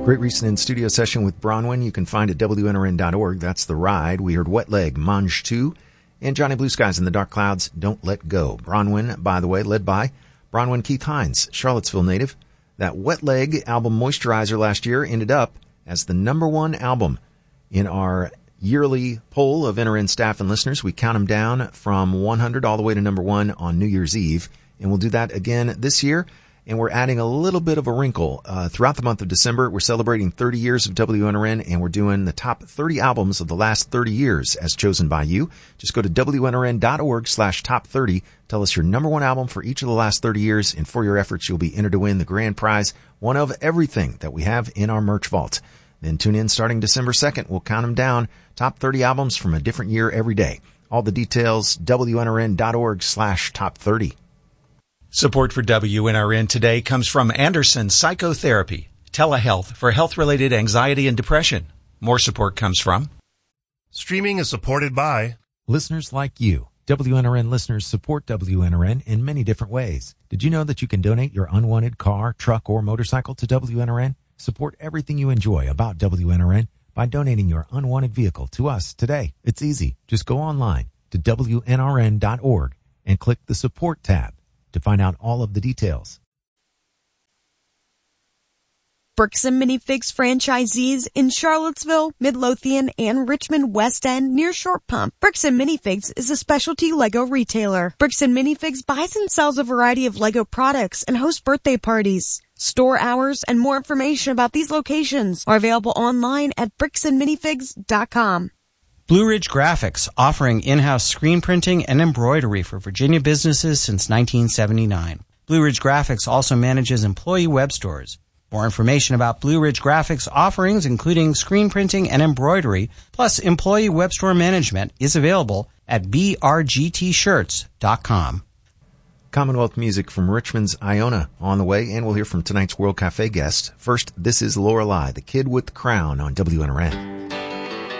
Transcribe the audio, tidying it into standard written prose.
Great recent in-studio session with Bronwyn. You can find at WNRN.org. That's The Ride. We heard Wet Leg, Mange 2, and Johnny Blue Skies in the Dark Clouds, Don't Let Go. Bronwyn, by the way, led by Bronwyn Keith Hines, Charlottesville native. That Wet Leg album, Moisturizer, last year ended up as the #1 album in our yearly poll of NRN staff and listeners. We count them down from 100 all the way to #1 on New Year's Eve, and we'll do that again this year. And we're adding a little bit of a wrinkle. Throughout the month of December, we're celebrating 30 years of WNRN, and we're doing the top 30 albums of the last 30 years as chosen by you. Just go to WNRN.org/top30. Tell us your #1 album for each of the last 30 years, and for your efforts, you'll be entered to win the grand prize, one of everything that we have in our merch vault. Then tune in starting December 2nd. We'll count them down. Top 30 albums from a different year every day. All the details, WNRN.org/top30. Support for WNRN today comes from Anderson Psychotherapy, telehealth for health-related anxiety and depression. More support comes from Streaming is supported by listeners like you. WNRN listeners support WNRN in many different ways. Did you know that you can donate your unwanted car, truck, or motorcycle to WNRN? Support everything you enjoy about WNRN by donating your unwanted vehicle to us today. It's easy. Just go online to WNRN.org and click the support tab to find out all of the details. Bricks and Minifigs franchisees in Charlottesville, Midlothian, and Richmond West End near Short Pump. Bricks and Minifigs is a specialty Lego retailer. Bricks and Minifigs buys and sells a variety of Lego products and hosts birthday parties. Store hours and more information about these locations are available online at bricksandminifigs.com. Blue Ridge Graphics, offering in-house screen printing and embroidery for Virginia businesses since 1979. Blue Ridge Graphics also manages employee web stores. More information about Blue Ridge Graphics offerings, including screen printing and embroidery, plus employee web store management, is available at brgtshirts.com. Commonwealth music from Richmond's Iona on the way, and we'll hear from tonight's World Cafe guest. First, this is Lorelei, the Kid with the Crown on WNRN.